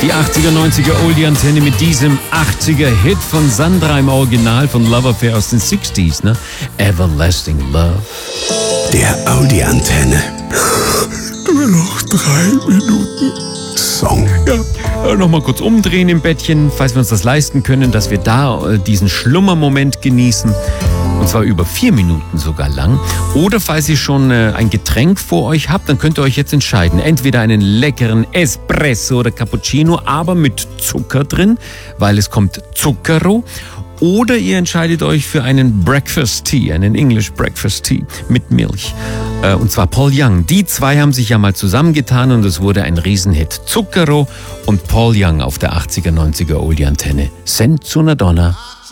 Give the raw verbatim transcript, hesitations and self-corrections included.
Die achtziger, neunziger Oldie-Antenne mit diesem achtziger-Hit von Sandra im Original von Love Affair aus den sechziger, ne? Everlasting Love. Der Audi-Antenne. Nur noch drei Minuten Song. Ja, nochmal kurz umdrehen im Bettchen, falls wir uns das leisten können, dass wir da äh, diesen Schlummermoment genießen. Und zwar über vier Minuten sogar lang. Oder falls ihr schon äh, ein Getränk vor euch habt, dann könnt ihr euch jetzt entscheiden. Entweder einen leckeren Espresso oder Cappuccino, aber mit Zucker drin, weil es kommt Zucchero. Oder ihr entscheidet euch für einen Breakfast Tea, einen English Breakfast Tea mit Milch. Äh, und zwar Paul Young. Die zwei haben sich ja mal zusammengetan und es wurde ein Riesenhit. Zucchero und Paul Young auf der achtziger, neunziger Oldie-Antenne. Senza una donna.